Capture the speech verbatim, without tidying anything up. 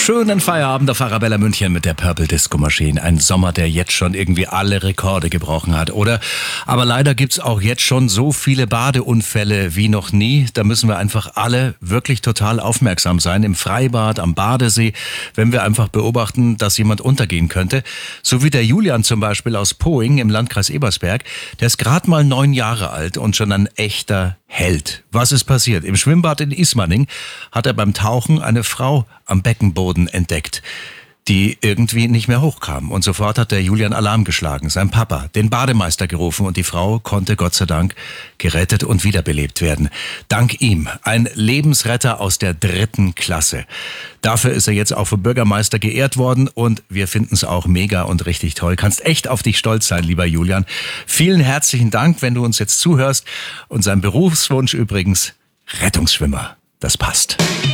Schönen Feierabend auf Arabella München mit der Purple Disco Machine. Ein Sommer, der jetzt schon irgendwie alle Rekorde gebrochen hat, oder? Aber leider gibt's auch jetzt schon so viele Badeunfälle wie noch nie. Da müssen wir einfach alle wirklich total aufmerksam sein. Im Freibad, am Badesee, wenn wir einfach beobachten, dass jemand untergehen könnte. So wie der Julian zum Beispiel aus Poing im Landkreis Ebersberg. Der ist gerade mal neun Jahre alt und schon ein echter Held. Was ist passiert? Im Schwimmbad in Ismaning hat er beim Tauchen eine Frau am Beckenboden entdeckt, die irgendwie nicht mehr hochkam. Und sofort hat der Julian Alarm geschlagen, sein Papa, den Bademeister gerufen und die Frau konnte Gott sei Dank gerettet und wiederbelebt werden. Dank ihm, ein Lebensretter aus der dritten Klasse. Dafür ist er jetzt auch vom Bürgermeister geehrt worden und wir finden es auch mega und richtig toll. Kannst echt auf dich stolz sein, lieber Julian. Vielen herzlichen Dank, wenn du uns jetzt zuhörst. Und sein Berufswunsch übrigens, Rettungsschwimmer. Das passt.